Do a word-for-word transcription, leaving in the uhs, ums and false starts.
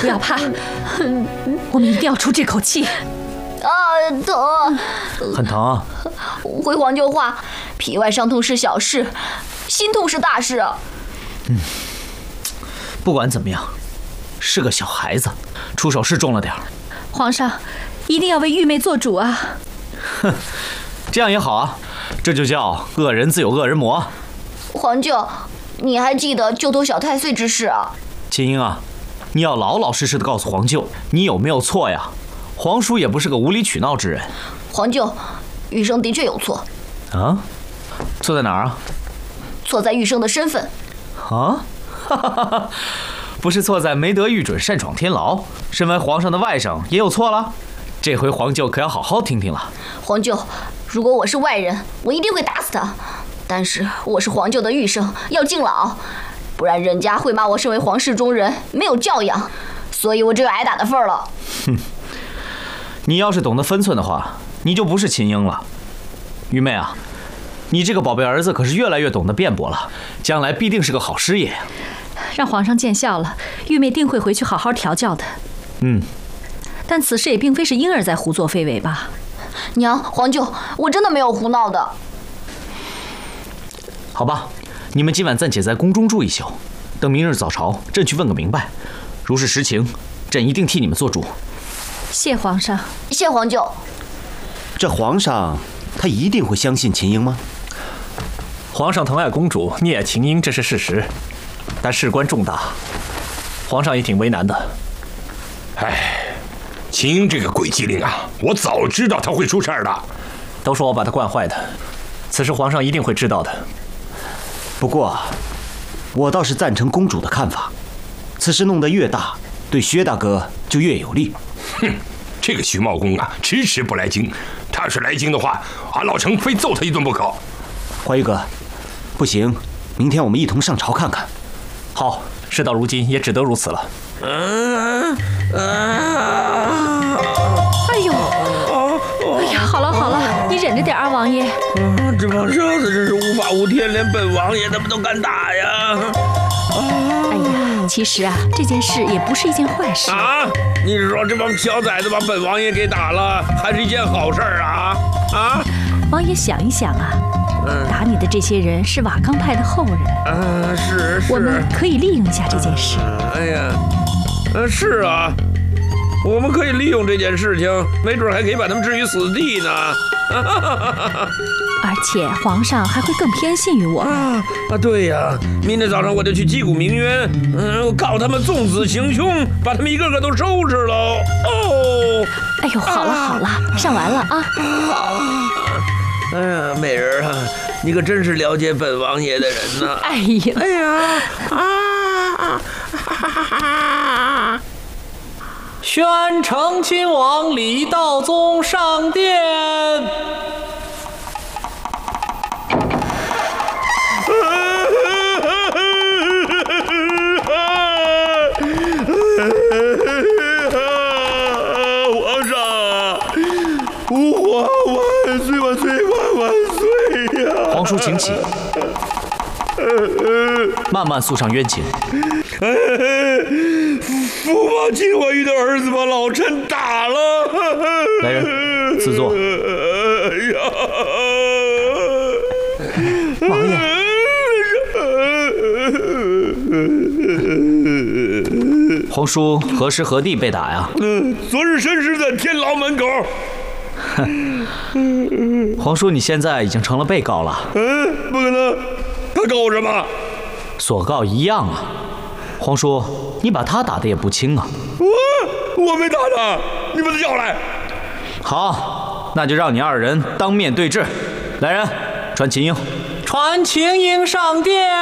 要怕，我们一定要出这口气。 啊，疼！ 很疼啊！ 回黄舅话，皮外伤痛是小事，心痛是大事。 嗯，不管怎么样，是个小孩子，出手是重了点儿。 皇上，一定要为玉妹做主啊！ 哼，这样也好啊，这就叫恶人自有恶人磨。 皇舅，你还记得救脱小太岁之事啊？ 秦英啊，你要老老实实的告诉皇舅，你有没有错呀？皇叔也不是个无理取闹之人。 皇舅，玉生的确有错。 啊？错在哪儿啊？ 错在玉生的身份。 啊？哈哈哈哈！不是错在没得御准擅闯天牢，身为皇上的外甥也有错了。这回皇舅可要好好听听了。 皇舅，如果我是外人，我一定会打死他。但是我是皇舅的御生，要敬老，不然人家会骂我身为皇室中人没有教养，所以我只有挨打的份儿了。 哼，你要是懂得分寸的话，你就不是秦英了。玉妹啊，你这个宝贝儿子可是越来越懂得辩驳了，将来必定是个好师爷。 让皇上见笑了，玉妹定会回去好好调教的。 嗯， 但此事也并非是婴儿在胡作非为吧？ 娘，皇舅，我真的没有胡闹的。 好吧，你们今晚暂且在宫中住一宿，等明日早朝，朕去问个明白。如是实情，朕一定替你们做主。 谢皇上。 谢皇舅。 这皇上他一定会相信秦英吗？ 皇上疼爱公主，溺爱秦英，这是事实，但事关重大，皇上也挺为难的。 哎，秦英这个鬼机灵啊，我早知道他会出事儿的。 都说我把他惯坏的，此事皇上一定会知道的。 不过，我倒是赞成公主的看法，此事弄得越大，对薛大哥就越有利。 哼，这个徐茂公啊，迟迟不来京，他要是来京的话，俺老程非揍他一顿不可。 怀玉哥，不行，明天我们一同上朝看看。 好，事到如今也只得如此了。 嗯啊！ 哎呦！哎呀，好了好了，你忍着点啊，王爷。 嗯，这帮小子真是无法无天，连本王爷他们都敢打呀！ 哎呀，其实啊，这件事也不是一件坏事啊。你是说这帮小崽子把本王爷给打了，还是一件好事啊？啊！ 王爷想一想啊，打你的这些人是瓦岗派的后人。 嗯，是是。 我们可以利用一下这件事。 哎呀，嗯，是啊。我们可以利用这件事情，没准还可以把他们置于死地呢。 而且皇上还会更偏信于我们。 啊啊，对呀，明天早上我就去击鼓鸣冤，嗯，告他们纵子行凶，把他们一个个都收拾喽。哦， 哎呦，好了好了，啊、上完了啊。 哎呀，美人啊，你可真是了解本王爷的人呐。 哎呀， 哎呀，啊！哈哈哈！ 宣承亲王李道宗上殿。 皇上，吾皇万岁万岁万万岁呀！ 皇叔请起，慢慢诉上冤情。 驸马秦怀玉的儿子把老臣打了。 来人，赐座。 哎呀， 王爷。 皇叔何时何地被打呀？ 嗯，昨日申时在天牢门口。 皇叔，你现在已经成了被告了。 嗯，不可能，他告我什么？ 所告一样啊。皇叔，你把他打得也不轻啊。 我我没打他，你把他叫来。 好，那就让你二人当面对质。来人，传秦英。 传秦英上殿。